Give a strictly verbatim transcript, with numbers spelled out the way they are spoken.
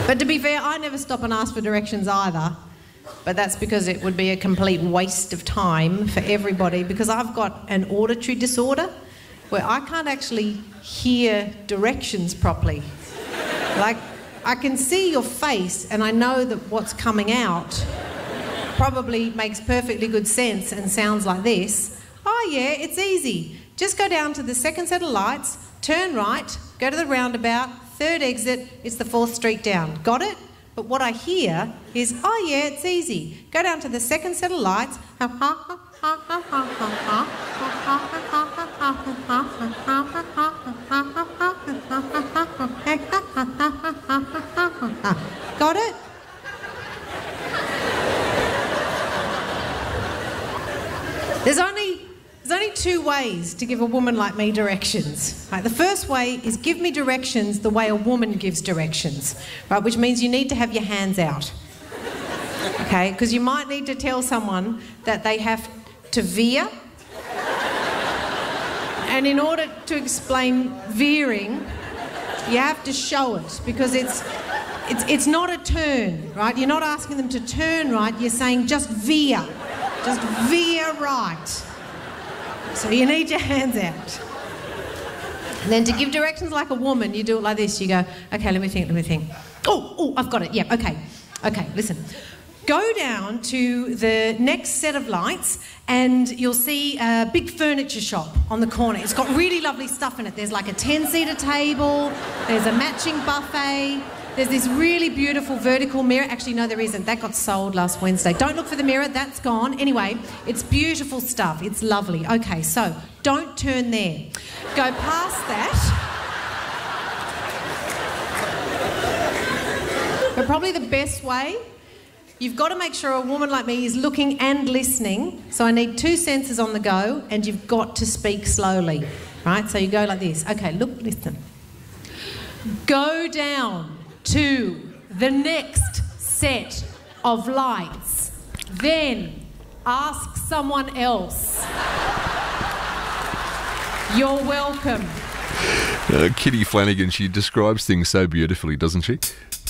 But to be fair, I never stop and ask for directions either. But that's because it would be a complete waste of time for everybody, because I've got an auditory disorder where I can't actually hear directions properly. Like, I can see your face and I know that what's coming out probably makes perfectly good sense and sounds like this. Oh yeah, it's easy. Just go down to the second set of lights, turn right, go to the roundabout, third exit, it's the fourth street down. Got it? But what I hear is, oh yeah, it's easy. Go down to the second set of lights. Got it? There's only, there's only two ways to give a woman like me directions. Right? The first way is give me directions the way a woman gives directions, right? Which means you need to have your hands out, okay? Because you might need to tell someone that they have to veer, and in order to explain veering, you have to show it, because it's, it's, it's not a turn, right? You're not asking them to turn right, you're saying just veer. Just veer right. So you need your hands out. And then to give directions like a woman, you do it like this. You go, okay, let me think, let me think. Oh, oh, I've got it. Yeah, okay. Okay, listen. Go down to the next set of lights and you'll see a big furniture shop on the corner. It's got really lovely stuff in it. There's like a ten-seater table, there's a matching buffet, there's this really beautiful vertical mirror. Actually, no, there isn't. That got sold last Wednesday. Don't look for the mirror, that's gone. Anyway, it's beautiful stuff. It's lovely. Okay, so don't turn there. Go past that. But probably the best way, you've got to make sure a woman like me is looking and listening. So I need two senses on the go, and you've got to speak slowly, right? So you go like this. Okay, look, listen. Go down to the next set of lights. Then ask someone else. You're welcome. Uh, Kitty Flanagan, she describes things so beautifully, doesn't she?